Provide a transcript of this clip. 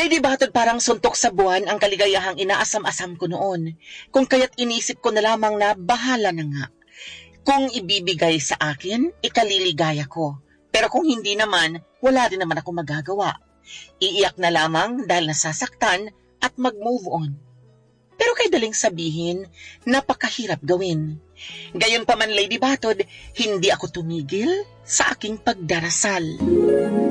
Lady Batod, parang suntok sa buwan ang kaligayahang inaasam-asam ko noon. Kung kaya't inisip ko na lamang na bahala na nga. Kung ibibigay sa akin, ikaliligaya ko. Pero kung hindi naman, wala rin naman ako magagawa. Iiyak na lamang dahil nasasaktan at mag-move on. Pero kay daling sabihin, napakahirap gawin. Gayon pa man, Lady Batod, hindi ako tumigil sa aking pagdarasal.